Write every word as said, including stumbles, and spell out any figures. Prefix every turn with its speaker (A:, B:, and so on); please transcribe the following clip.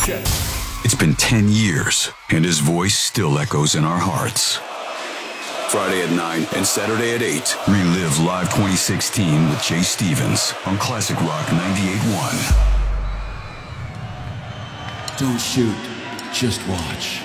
A: It's been ten years, and his voice still echoes in our hearts. Friday at nine and Saturday at eight. Relive Live twenty sixteen with Jay Stevens on Classic Rock ninety-eight point one.
B: Don't shoot, just watch.